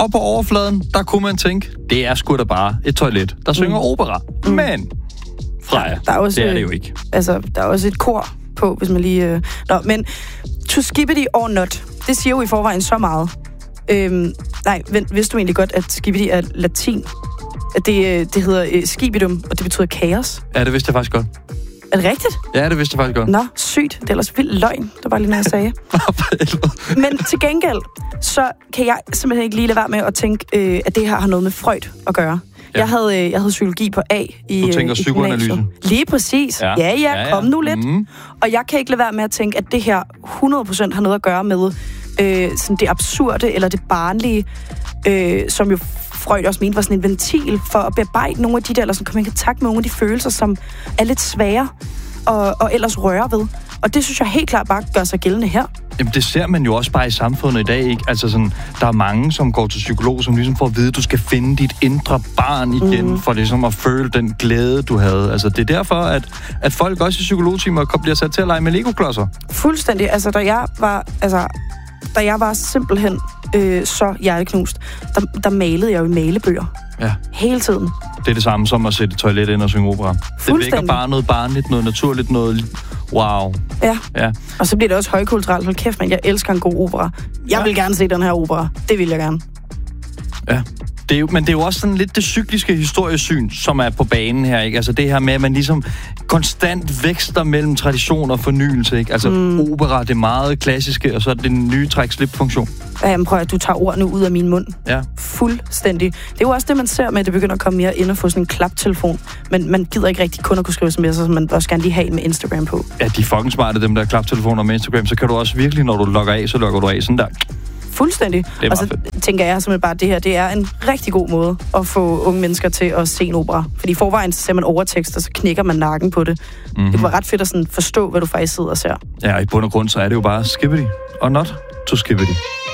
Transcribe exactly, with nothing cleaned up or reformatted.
Og på overfladen, der kunne man tænke, det er sgu da bare et toilet, der synger mm. opera. Mm. Men, Freja, der er også, det er det jo ikke. Altså, der er også et kor på, hvis man lige... Øh... Nå, men to skibbity or not, det siger jo i forvejen så meget. Øhm, nej, vent, vidste du egentlig godt, at skibbity er latin? At det, det hedder øh, skibidum, og det betyder kaos? Ja, det vidste jeg faktisk godt. Er det rigtigt? Ja, det vidste jeg faktisk godt. Nå, sygt. Det er ellers vildt løgn. Det var bare lige noget, jeg sagde. Men til gengæld, så kan jeg simpelthen ikke lige lade være med at tænke, øh, at det her har noget med Freud at gøre. Ja. Jeg, havde, øh, jeg havde psykologi på A i Du tænker øh, psykoanalyse? Lige præcis. Ja, ja, ja, ja kom nu lidt. Mm. Og jeg kan ikke lade være med at tænke, at det her hundrede procent har noget at gøre med øh, sådan det absurde eller det barnlige, øh, som jo Freud også mente var sådan en ventil for at bearbejde nogle af de der, eller sådan komme i kontakt med nogle af de følelser, som er lidt svære og, og ellers røre ved. Og det synes jeg helt klart bare gør sig gældende her. Jamen, det ser man jo også bare i samfundet i dag, ikke? Altså sådan, der er mange, som går til psykolog, som ligesom får at vide, at du skal finde dit indre barn igen, mm. for ligesom at føle den glæde, du havde. Altså, det er derfor, at, at folk også i psykologtimer bliver sat til at lege med legoklodser. Fuldstændig. Altså, da jeg var, altså, da jeg var simpelthen øh, så hjerteknust, der, der malede jeg jo i malebøger. Ja. Hele tiden. Det er det samme som at sætte toilet ind og synge opera. Det vækker bare noget barnligt, noget naturligt, noget wow. Ja. ja. Og så bliver det også højkulturelt. Hold kæft, man, jeg elsker en god opera. Jeg ja. vil gerne se den her opera. Det vil jeg gerne. Ja. Det er jo, men det er jo også sådan lidt det cykliske historiesyn, som er på banen her, ikke? Altså det her med, at man ligesom konstant vækster mellem tradition og fornyelse, ikke? Altså mm. opera, det er meget klassiske, og så er det den nye træk-slip-funktion. Ja, men prøv at du tager ordene ud af min mund. Ja. Fuldstændig. Det er jo også det, man ser med, at det begynder at komme mere ind og få sådan en klaptelefon. Men man gider ikke rigtig kun at kunne skrive sms'er, så man også gerne lige have med Instagram på. Ja, de er fucking smarte, dem der klaptelefoner med Instagram. Så kan du også virkelig, når du logger af, så logger du af sådan der. Fuldstændig. Og så fedt. Tænker jeg simpelthen bare, at det her det er en rigtig god måde at få unge mennesker til at se en opera. Fordi i forvejen så ser man overtekst, og så knækker man nakken på det. Mm-hmm. Det kunne være ret fedt at sådan forstå, hvad du faktisk sidder og ser. Ja, i bund og grund, så er det jo bare skibbity og not to skibbity.